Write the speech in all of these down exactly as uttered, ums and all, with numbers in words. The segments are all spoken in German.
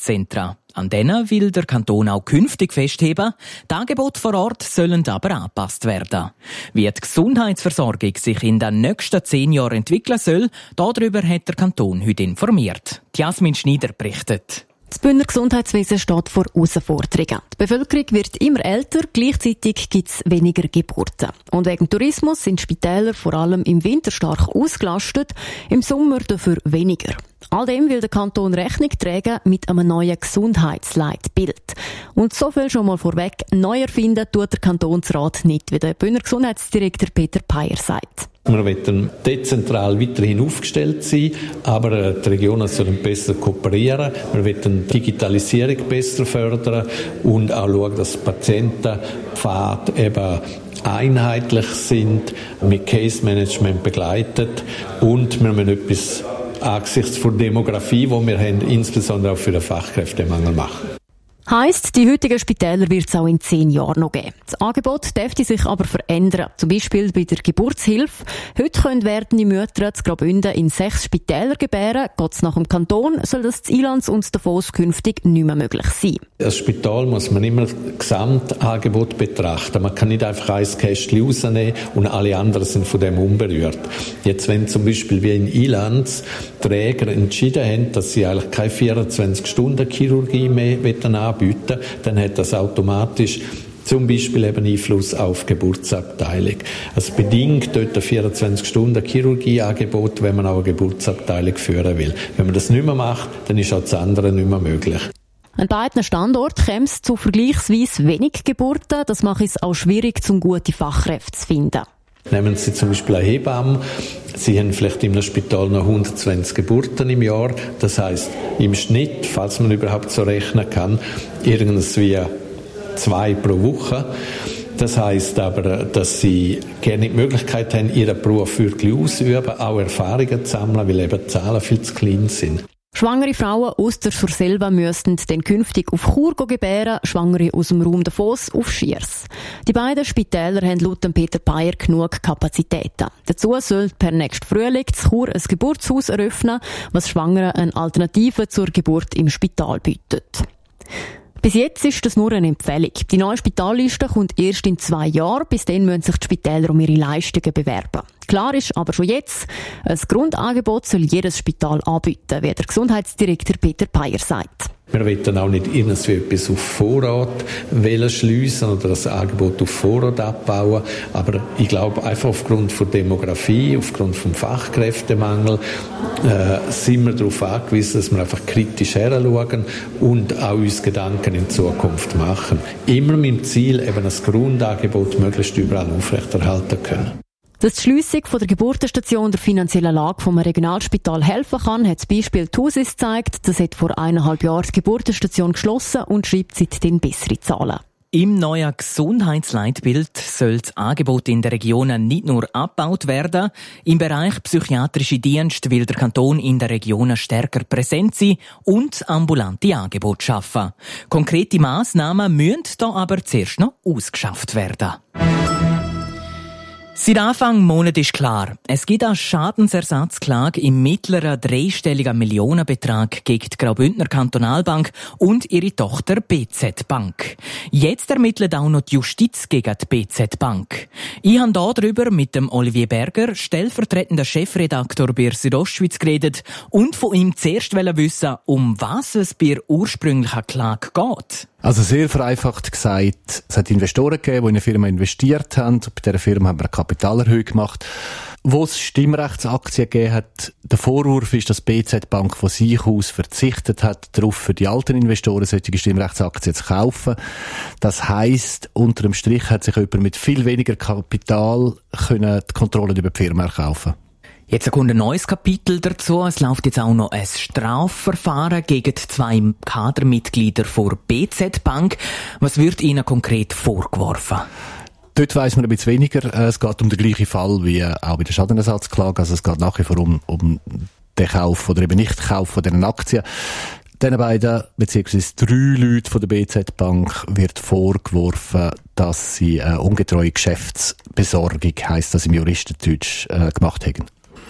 Gesundheitszentren. An denen will der Kanton auch künftig festheben. Die Angebote vor Ort sollen aber angepasst werden. Wie die Gesundheitsversorgung sich in den nächsten zehn Jahren entwickeln soll, darüber hat der Kanton heute informiert. Jasmin Schneider berichtet. Das Bündner Gesundheitswesen steht vor Herausforderungen. Die Bevölkerung wird immer älter, gleichzeitig gibt es weniger Geburten. Und wegen Tourismus sind Spitäler vor allem im Winter stark ausgelastet, im Sommer dafür weniger. All dem will der Kanton Rechnung tragen mit einem neuen Gesundheitsleitbild. Und so viel schon mal vorweg, neu erfinden tut der Kantonsrat nicht, wie der Bündner Gesundheitsdirektor Peter Payer sagt. Wir wollen dezentral weiterhin aufgestellt sein, aber die Regionen sollen besser kooperieren. Wir wollen die Digitalisierung besser fördern und auch schauen, dass Patientenpfade eben einheitlich sind, mit Case Management begleitet und wir müssen etwas angesichts der Demografie, die wir haben, insbesondere auch für den Fachkräftemangel machen. Heisst, die heutigen Spitäler wird es auch in zehn Jahren noch geben. Das Angebot dürfte sich aber verändern. Zum Beispiel bei der Geburtshilfe. Heute können werdende Mütter zu Graubünden in sechs Spitäler gebären. Geht es nach dem Kanton, soll das in Ilanz und Davos künftig nicht mehr möglich sein. Als Spital muss man immer das Gesamtangebot betrachten. Man kann nicht einfach ein Kästchen rausnehmen und alle anderen sind von dem unberührt. Jetzt, wenn zum Beispiel wie in Ilanz Träger entschieden haben, dass sie eigentlich keine vierundzwanzig-Stunden-Chirurgie mehr anbieten, dann hat das automatisch zum Beispiel eben Einfluss auf die Geburtsabteilung. Es bedingt dort ein vierundzwanzig-Stunden-Chirurgieangebot, wenn man auch eine Geburtsabteilung führen will. Wenn man das nicht mehr macht, dann ist auch das andere nicht mehr möglich. An beiden Standorten käme es zu vergleichsweise wenig Geburten. Das macht es auch schwierig, um gute Fachkräfte zu finden. Nehmen Sie zum Beispiel eine Hebamme. Sie haben vielleicht in einem Spital noch hundertzwanzig Geburten im Jahr. Das heisst, im Schnitt, falls man überhaupt so rechnen kann, irgendwas wie zwei pro Woche. Das heisst aber, dass Sie gerne die Möglichkeit haben, Ihren Beruf wirklich auszuüben, auch Erfahrungen zu sammeln, weil eben die Zahlen viel zu klein sind. Schwangere Frauen aus der Surselva müssten dann künftig auf Chur gebären, Schwangere aus dem Raum Davos auf Schiers. Die beiden Spitäler haben laut Peter Payer genug Kapazitäten. Dazu soll per nächsten Frühling in Chur ein Geburtshaus eröffnen, was Schwangeren eine Alternative zur Geburt im Spital bietet. Bis jetzt ist das nur eine Empfehlung. Die neue Spitalliste kommt erst in zwei Jahren. Bis dann müssen sich die Spitäler um ihre Leistungen bewerben. Klar ist aber schon jetzt, ein Grundangebot soll jedes Spital anbieten, wie der Gesundheitsdirektor Peter Payer sagt. Wir wollen auch nicht irgendwie etwas auf Vorrat schliessen oder das Angebot auf Vorrat abbauen. Aber ich glaube, einfach aufgrund der Demografie, aufgrund des Fachkräftemangel, äh, sind wir darauf angewiesen, dass wir einfach kritisch heranschauen und auch uns Gedanken in Zukunft machen. Immer mit dem Ziel, eben das Grundangebot möglichst überall aufrechterhalten können. Dass die Schliessung von der Geburtenstation der finanziellen Lage vom Regionalspital helfen kann, hat das Beispiel Thusis gezeigt. Das hat vor eineinhalb Jahren die Geburtenstation geschlossen und schreibt seitdem bessere Zahlen. Im neuen Gesundheitsleitbild soll das Angebot in den Regionen nicht nur abgebaut werden. Im Bereich psychiatrische Dienste will der Kanton in den Regionen stärker präsent sein und ambulante Angebote schaffen. Konkrete Massnahmen müssen da aber zuerst noch ausgeschafft werden. Seit Anfang Monat ist klar, es gibt eine Schadensersatzklage im mittleren dreistelligen Millionenbetrag gegen die Graubündner Kantonalbank und ihre Tochter B Z Bank. Jetzt ermittelt auch noch die Justiz gegen die B Z Bank. Ich habe darüber mit dem Olivier Berger, stellvertretender Chefredaktor bei Südostschweiz, geredet und von ihm zuerst wissen, um was es bei der ursprünglichen Klage geht. Also sehr vereinfacht gesagt, es hat Investoren gegeben, die in eine Firma investiert haben. Bei dieser Firma haben wir eine Kapitalerhöhung gemacht. Wo es Stimmrechtsaktien gegeben hat, der Vorwurf ist, dass B Z Bank von sich aus verzichtet hat, darauf für die alten Investoren solche Stimmrechtsaktien zu kaufen. Das heisst, unter dem Strich hat sich jemand mit viel weniger Kapital können die Kontrolle über die Firma erkaufen. Jetzt kommt ein neues Kapitel dazu. Es läuft jetzt auch noch ein Strafverfahren gegen die zwei Kadermitglieder der B Z Bank. Was wird ihnen konkret vorgeworfen? Dort weiss man ein bisschen weniger. Es geht um den gleichen Fall wie auch bei der Schadenersatzklage. Also es geht nach wie vor um, um den Kauf oder eben Nicht-Kauf von diesen Aktien. Den beiden, beziehungsweise drei Leute von der B Z Bank wird vorgeworfen, dass sie eine ungetreue Geschäftsbesorgung, heisst das im Juristendeutsch, äh, gemacht haben.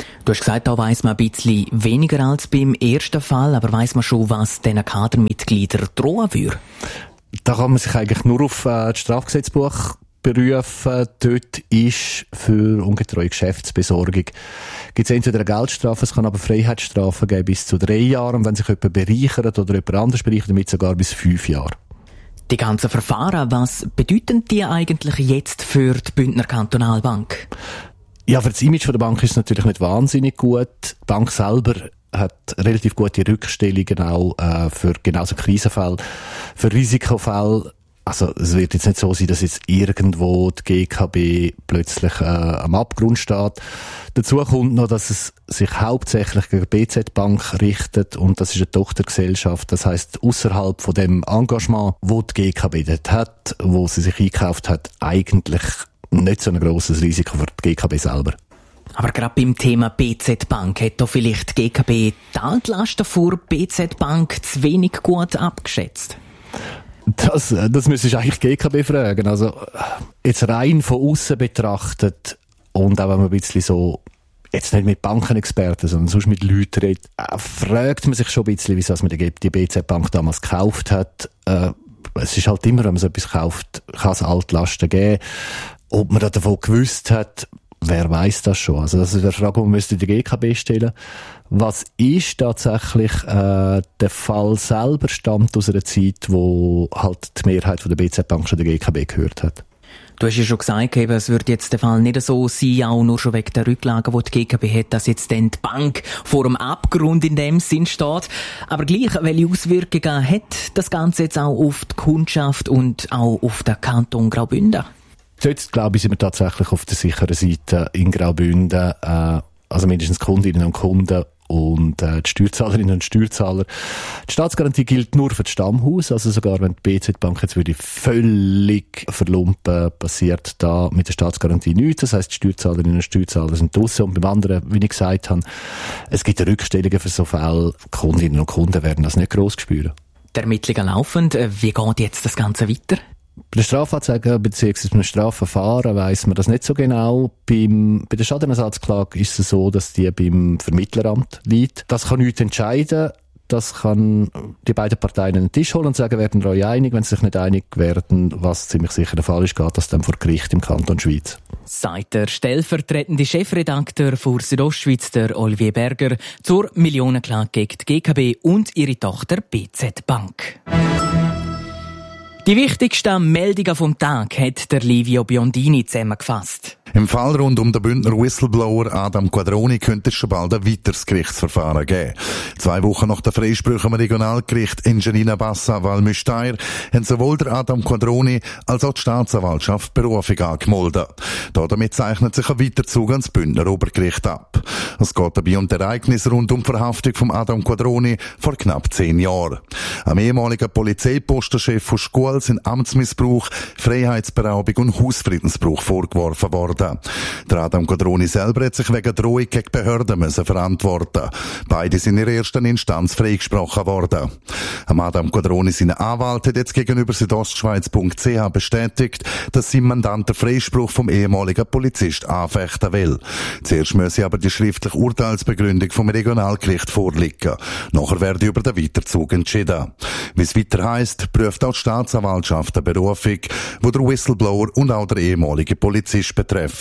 Du hast gesagt, da weiss man ein bisschen weniger als beim ersten Fall, aber weiss man schon, was diesen Kadermitgliedern drohen würde? Da kann man sich eigentlich nur auf äh, das Strafgesetzbuch berufen. Dort ist für ungetreue Geschäftsbesorgung gibt es entweder eine Geldstrafe, es kann aber Freiheitsstrafen geben bis zu drei Jahren, und wenn sich jemand bereichert oder jemand anders bereichert, damit sogar bis fünf Jahre. Die ganzen Verfahren, was bedeuten die eigentlich jetzt für die Bündner Kantonalbank? Ja, für das Image der Bank ist es natürlich nicht wahnsinnig gut. Die Bank selber hat relativ gute Rückstellungen auch äh, für genauso Krisenfälle, für Risikofälle. Also es wird jetzt nicht so sein, dass jetzt irgendwo die G K B plötzlich äh, am Abgrund steht. Dazu kommt noch, dass es sich hauptsächlich gegen die B Z Bank richtet, und das ist eine Tochtergesellschaft. Das heisst, außerhalb von dem Engagement, wo die G K B dort hat, wo sie sich eingekauft hat, eigentlich nicht so ein grosses Risiko für die G K B selber. Aber gerade beim Thema B Z Bank hat da vielleicht die G K B die Altlasten vor B Z Bank zu wenig gut abgeschätzt? Das, das müsstest du eigentlich G K B fragen. Also, jetzt rein von außen betrachtet, und auch wenn man ein bisschen so, jetzt nicht mit Bankenexperten, sondern sonst mit Leuten redet, äh, fragt man sich schon ein bisschen, wieso man die B Z Bank damals gekauft hat. Äh, es ist halt immer, wenn man so etwas kauft, kann es Altlasten geben. Ob man da davon gewusst hat, wer weiss das schon? Also das ist eine Frage, die man müsste die G K B stellen. Was ist tatsächlich äh, der Fall selber stammt aus einer Zeit, wo halt die Mehrheit von der B Z Bank schon der G K B gehört hat. Du hast ja schon gesagt, eben, es wird jetzt der Fall nicht so sein, auch nur schon wegen der Rücklagen, die die G K B hat, dass jetzt dann die Bank vor dem Abgrund in dem Sinn steht. Aber gleich, welche Auswirkungen hat das Ganze jetzt auch auf die Kundschaft und auch auf den Kanton Graubünden? Jetzt, glaube ich, sind wir tatsächlich auf der sicheren Seite in Graubünden, äh, also mindestens Kundinnen und Kunden und äh, die Steuerzahlerinnen und Steuerzahler. Die Staatsgarantie gilt nur für das Stammhaus, also sogar wenn die B Z Bank jetzt würde völlig verlumpen, passiert da mit der Staatsgarantie nichts. Das heisst, die Steuerzahlerinnen und Steuerzahler sind draussen, und beim anderen, wie ich gesagt habe, es gibt Rückstellungen für so Fälle. Kundinnen und Kunden werden das nicht gross spüren. Die Ermittlungen laufend. Wie geht jetzt das Ganze weiter? Bei der Strafanzeige bzw. beim Strafverfahren weiss man das nicht so genau. Beim, bei der Schadenersatzklage ist es so, dass die beim Vermittleramt liegt. Das kann nichts entscheiden. Das kann die beiden Parteien an den Tisch holen und sagen, werden wir euch einig. Wenn sie sich nicht einig werden, was ziemlich sicher der Fall ist, geht das dann vor Gericht im Kanton Schwyz. Sagt der stellvertretende Chefredakteur für Südostschweiz, der Olivier Berger, zur Millionenklage gegen die G K B und ihre Tochter B Z Bank. Die wichtigsten Meldungen vom Tag hat der Livio Biondini zusammengefasst. Im Fall rund um den Bündner Whistleblower Adam Quadroni könnte es schon bald ein weiteres Gerichtsverfahren geben. Zwei Wochen nach der Freisprüche am Regionalgericht in Janina Bassa Valmüsteier haben sowohl der Adam Quadroni als auch die Staatsanwaltschaft Berufung angemeldet. Damit zeichnet sich ein Weiterzug ans Bündner Obergericht ab. Es geht dabei um die Ereignisse rund um die Verhaftung von Adam Quadroni vor knapp zehn Jahren. Am ehemaligen Polizeipostenchef von Schkuhl sind Amtsmissbrauch, Freiheitsberaubung und Hausfriedensbruch vorgeworfen worden. Der Adam Quadroni selber hat sich wegen Drohung gegen Behörden müssen verantworten. Beide sind in der ersten Instanz freigesprochen worden. Adam Quadroni, seine Anwalt, hat jetzt gegenüber südostschweiz punkt c h bestätigt, dass sein Mandant den Freispruch vom ehemaligen Polizist anfechten will. Zuerst müsse aber die schriftliche Urteilsbegründung vom Regionalgericht vorliegen. Nachher werde über den Weiterzug entschieden. Wie es weiter heisst, prüft auch die Staatsanwaltschaft eine Berufung, wo der Whistleblower und auch der ehemalige Polizist betreffen.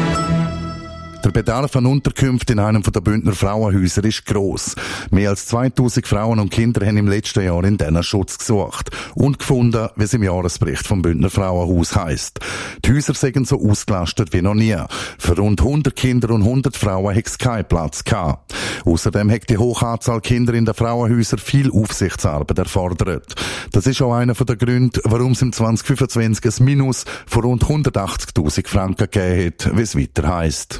Der Bedarf an Unterkünften in einem der Bündner Frauenhäuser ist gross. Mehr als zweitausend Frauen und Kinder haben im letzten Jahr in diesen Schutz gesucht und gefunden, wie es im Jahresbericht vom Bündner Frauenhaus heisst. Die Häuser sind so ausgelastet wie noch nie. Für rund hundert Kinder und hundert Frauen hat es keinen Platz gehabt. Außerdem hat die hohe Anzahl Kinder in den Frauenhäusern viel Aufsichtsarbeit erfordert. Das ist auch einer der Gründe, warum es im zwanzig fünfundzwanzig ein Minus von rund hundertachtzigtausend Franken gegeben hat, wie es weiter heisst.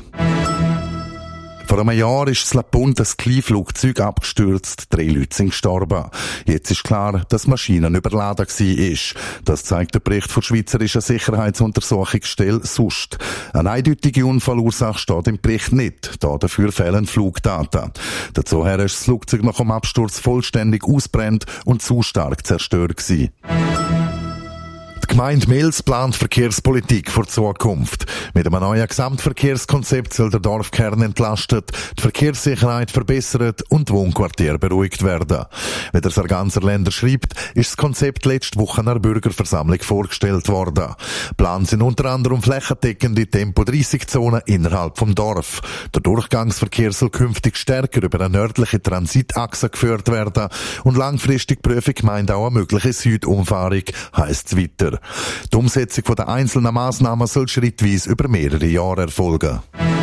Vor einem Jahr ist in Lapont ein Kleinflugzeug abgestürzt, drei Leute sind gestorben. Jetzt ist klar, dass die Maschine überladen war. Das zeigt der Bericht von der Schweizerischen Sicherheitsuntersuchungsstelle S U S T. Eine eindeutige Unfallursache steht im Bericht nicht, da dafür fehlen Flugdaten. Dazu ist das Flugzeug nach dem Absturz vollständig ausbrennt und zu stark zerstört gewesen. Die Gemeinde Mils plant Verkehrspolitik für die Zukunft. Mit einem neuen Gesamtverkehrskonzept soll der Dorfkern entlastet, die Verkehrssicherheit verbessert und die Wohnquartiere beruhigt werden. Wie der Sarganser Länder schreibt, ist das Konzept letzte Woche einer Bürgerversammlung vorgestellt worden. Plant sind unter anderem flächendeckende Tempo dreißig Zonen innerhalb vom Dorf. Der Durchgangsverkehr soll künftig stärker über eine nördliche Transitachse geführt werden und langfristig prüfe die Gemeinde auch eine mögliche Südumfahrung, heisst es weiter. Die Umsetzung der einzelnen Massnahmen soll schrittweise über mehrere Jahre erfolgen.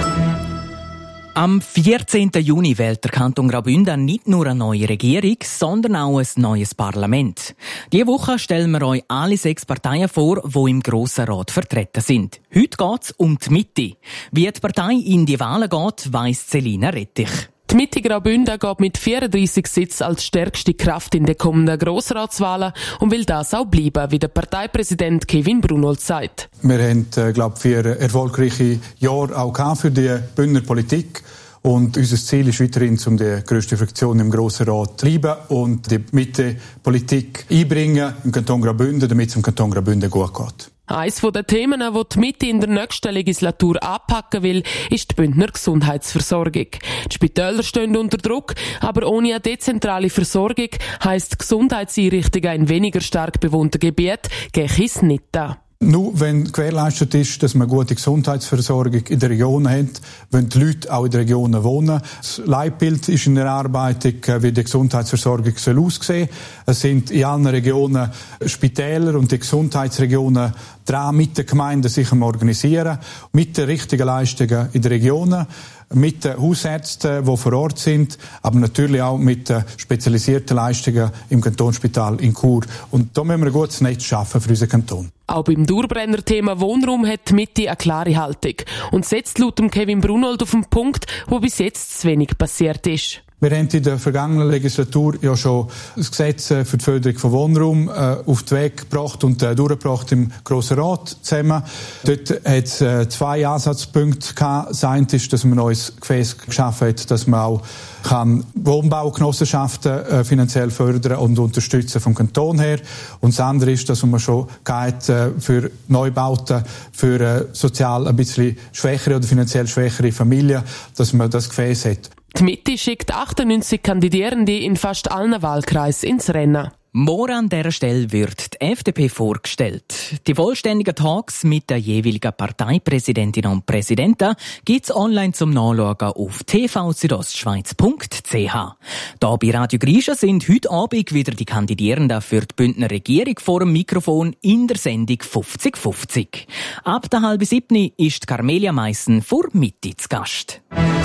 Am vierzehnten Juni wählt der Kanton Graubünden nicht nur eine neue Regierung, sondern auch ein neues Parlament. Diese Woche stellen wir euch alle sechs Parteien vor, die im Grossen Rat vertreten sind. Heute geht es um die Mitte. Wie die Partei in die Wahlen geht, weiss Selina Rettich. Die Mitte Graubünden geht mit vierunddreissig Sitzen als stärkste Kraft in den kommenden Grossratswahlen und will das auch bleiben, wie der Parteipräsident Kevin Brunold sagt. Wir haben, äh, glaube ich, vier erfolgreiche Jahre auch für die Bündner Politik. Und unser Ziel ist weiterhin, um die grösste Fraktion im Grossen Rat zu bleiben und die Mitte-Politik einbringen im Kanton Graubünden, damit es im Kanton Graubünden gut geht. Eines der Themen, die die Mitte in der nächsten Legislatur anpacken will, ist die Bündner Gesundheitsversorgung. Die Spitäler stehen unter Druck, aber ohne eine dezentrale Versorgung heisst Gesundheitseinrichtungen in weniger stark bewohnten Gebieten gehe es nicht an. Nur wenn gewährleistet ist, dass man gute Gesundheitsversorgung in der Region hat, wenn die Leute auch in den Regionen wohnen. Das Leitbild ist in der Erarbeitung, wie die Gesundheitsversorgung soll aussehen. Es sind in allen Regionen Spitäler und die Gesundheitsregionen dran, mit den Gemeinden sich am organisieren, mit den richtigen Leistungen in den Regionen, mit den Hausärzten, die vor Ort sind, aber natürlich auch mit den spezialisierten Leistungen im Kantonsspital in Chur. Und da müssen wir ein gutes Netz schaffen für unseren Kanton. Auch beim Dauerbrenner-Thema Wohnraum hat die Mitte eine klare Haltung und setzt laut Kevin Brunold auf einen Punkt, wo bis jetzt zu wenig passiert ist. Wir haben in der vergangenen Legislatur ja schon das Gesetz für die Förderung von Wohnraum äh, auf den Weg gebracht und äh, durchgebracht im Grossen Rat zusammen. Dort hat es äh, zwei Ansatzpunkte gehabt. Das eine ist, dass man ein neues Gefäß geschaffen hat, dass man auch kann Wohnbaugenossenschaften äh, finanziell fördern und unterstützen vom Kanton her. Und das andere ist, dass man schon geht, äh, für Neubauten, für äh, sozial ein bisschen schwächere oder finanziell schwächere Familien, dass man das Gefäß hat. Die Mitte schickt achtundneunzig Kandidierende in fast allen Wahlkreisen ins Rennen. Morgen an dieser Stelle wird die F D P vorgestellt. Die vollständigen Talks mit der jeweiligen Parteipräsidentin und Präsidenten gibt's online zum Nachschauen auf t v südostschweiz punkt c h. Da bei Radio Grisha sind heute Abend wieder die Kandidierenden für die Bündner Regierung vor dem Mikrofon in der Sendung fünfzig fünfzig. Ab der halben siebni ist Carmelia Meissen vor Mitte zu Gast.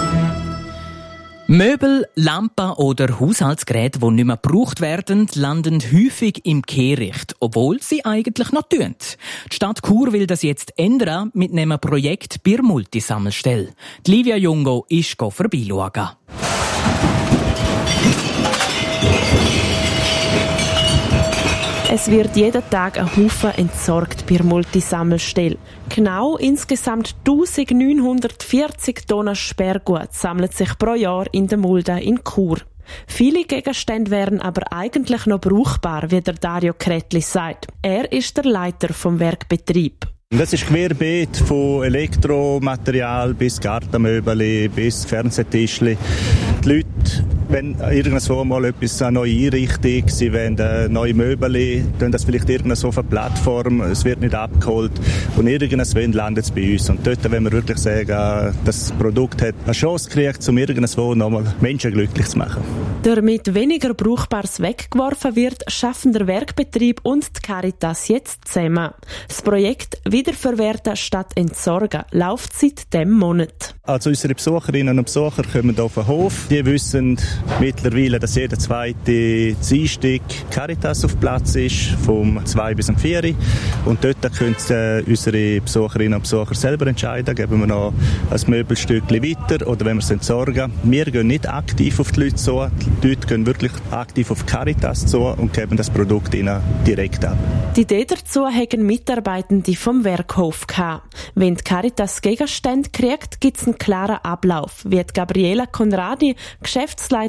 Möbel, Lampen oder Haushaltsgeräte, die nicht mehr gebraucht werden, landen häufig im Kehricht, obwohl sie eigentlich noch tun. Die Stadt Chur will das jetzt ändern mit einem Projekt bei der Multisammelstelle. Die Livia Jungo ist vorbeischauen. Es wird jeden Tag ein Haufen entsorgt bei der Multisammelstelle. Genau insgesamt eintausendneunhundertvierzig Tonnen Sperrgut sammeln sich pro Jahr in der Mulde in Chur. Viele Gegenstände wären aber eigentlich noch brauchbar, wie der Dario Kretli sagt. Er ist der Leiter vom Werkbetrieb. Das ist querbeet von Elektromaterial bis Gartenmöbel bis Fernsehtischli. Die Leute, wenn irgendwo mal etwas, eine neue Einrichtung, sie wollen neue Möbel, dann das vielleicht irgendwo auf einer Plattform, es wird nicht abgeholt und irgendwann landet es bei uns. Und dort wollen wir wirklich sagen, das Produkt hat eine Chance gekriegt, um irgendwo nochmal Menschen glücklich zu machen. Damit weniger Brauchbares weggeworfen wird, schaffen der Werkbetrieb und die Caritas jetzt zusammen. Das Projekt Wiederverwerten statt Entsorgen läuft seit diesem Monat. Also unsere Besucherinnen und Besucher kommen auf den Hof. Die wissen mittlerweile, dass jeder zweite Dienstag Caritas auf Platz ist, vom zwei bis vier. Und dort können äh, unsere Besucherinnen und Besucher selber entscheiden, geben wir noch ein Möbelstückchen weiter oder wenn wir es entsorgen. Wir gehen nicht aktiv auf die Leute zu, die Leute gehen wirklich aktiv auf Caritas zu und geben das Produkt ihnen direkt ab. Die Idee dazu haben Mitarbeitende vom Werkhof gehabt. Wenn die Caritas Gegenstände kriegt, gibt es einen klaren Ablauf, wie die Gabriela Conradi, Geschäftsleiterin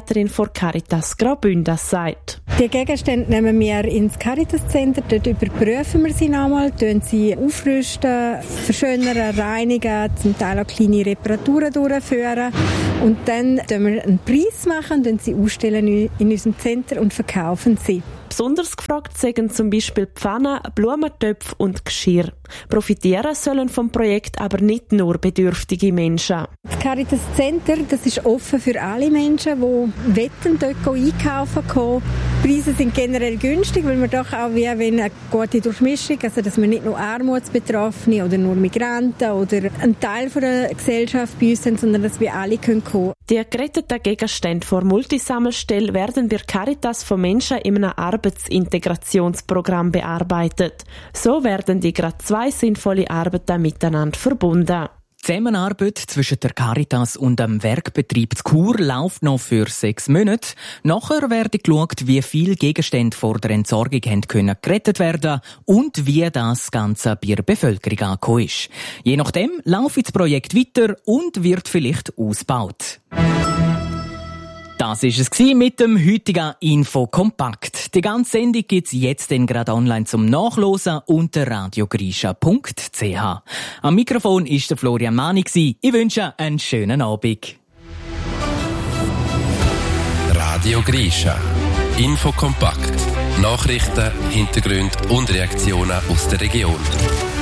Projektleiterin von Caritas Graubünden sagt. Die Gegenstände nehmen wir ins Caritas Center, dort überprüfen wir sie nochmal, tun sie aufrüsten, verschönern, reinigen, zum Teil auch kleine Reparaturen durchführen und dann machen wir einen Preis machen, dann sie ausstellen in unserem Center und verkaufen sie. Besonders gefragt sind zum Beispiel Pfannen, Blumentöpfe und Geschirr. Profitieren sollen vom Projekt aber nicht nur bedürftige Menschen. Das Caritas Center, das ist offen für alle Menschen, die wetten, dort einkaufen können. Die Preise sind generell günstig, weil wir doch auch wie eine gute Durchmischung, also dass wir nicht nur Armutsbetroffene oder nur Migranten oder einen Teil der Gesellschaft bei uns haben, sondern dass wir alle kommen können. Die geretteten Gegenstände vor Multisammelstelle werden bei Caritas von Menschen in einem Arbeitsintegrationsprogramm bearbeitet. So werden die gerade zwei sinnvolle Arbeiten miteinander verbunden. Die Zusammenarbeit zwischen der Caritas und dem Werkbetrieb Chur läuft noch für sechs Monate. Nachher werde geschaut, wie viele Gegenstände vor der Entsorgung haben können gerettet werden und wie das Ganze bei der Bevölkerung angekommen ist. Je nachdem läuft das Projekt weiter und wird vielleicht ausgebaut. Das war es mit dem heutigen Infokompakt. Die ganze Sendung gibt es jetzt gerade online zum Nachlesen unter radiogrischa punkt c h. Am Mikrofon war der Florian Mani. Ich wünsche einen schönen Abend. Radio Grischa. Infokompakt. Nachrichten, Hintergründe und Reaktionen aus der Region.